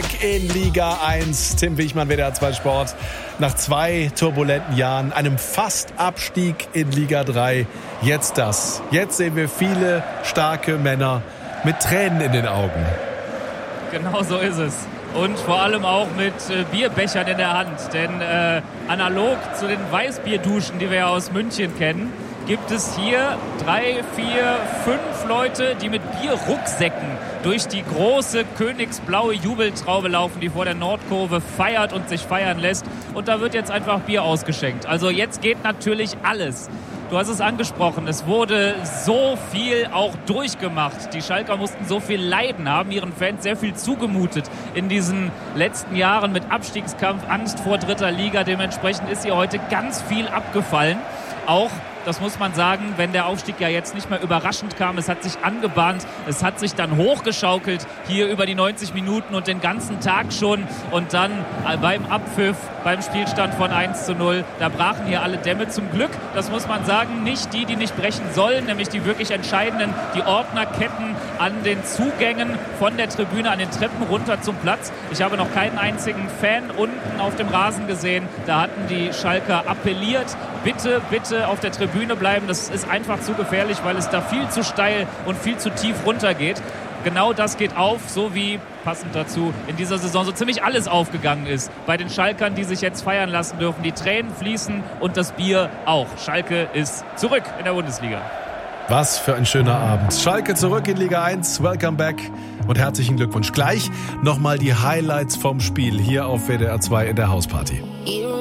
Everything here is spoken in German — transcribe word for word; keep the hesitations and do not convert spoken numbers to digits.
back in Liga eins. Tim Wichmann, W D R zwei Sport. Nach zwei turbulenten Jahren, einem Fast-Abstieg in Liga drei. Jetzt das. Jetzt sehen wir viele starke Männer mit Tränen in den Augen. Genau so ist es. Und vor allem auch mit äh, Bierbechern in der Hand. Denn äh, analog zu den Weißbierduschen, die wir ja aus München kennen, gibt es hier drei, vier, fünf Leute, die mit Bierrucksäcken durch die große königsblaue Jubeltraube laufen, die vor der Nordkurve feiert und sich feiern lässt. Und da wird jetzt einfach Bier ausgeschenkt. Also jetzt geht natürlich alles. Du hast es angesprochen, es wurde so viel auch durchgemacht. Die Schalker mussten so viel leiden, haben ihren Fans sehr viel zugemutet in diesen letzten Jahren mit Abstiegskampf, Angst vor dritter Liga. Dementsprechend ist hier heute ganz viel abgefallen. Auch, das muss man sagen, wenn der Aufstieg ja jetzt nicht mehr überraschend kam, es hat sich angebahnt, es hat sich dann hochgeschaukelt hier über die neunzig Minuten und den ganzen Tag schon. Und dann beim Abpfiff, beim Spielstand von eins zu null, da brachen hier alle Dämme. Zum Glück, das muss man sagen, nicht die, die nicht brechen sollen, nämlich die wirklich entscheidenden, die Ordnerketten an den Zugängen von der Tribüne, an den Treppen runter zum Platz. Ich habe noch keinen einzigen Fan unten auf dem Rasen gesehen. Da hatten die Schalker appelliert, bitte, bitte auf der Tribüne bleiben. Das ist einfach zu gefährlich, weil es da viel zu steil und viel zu tief runtergeht. Genau das geht auf, so wie passend dazu in dieser Saison so ziemlich alles aufgegangen ist. Bei den Schalkern, die sich jetzt feiern lassen dürfen. Die Tränen fließen und das Bier auch. Schalke ist zurück in der Bundesliga. Was für ein schöner Abend. Schalke zurück in Liga eins. Welcome back und herzlichen Glückwunsch. Gleich nochmal die Highlights vom Spiel hier auf W D R zwei in der Hausparty.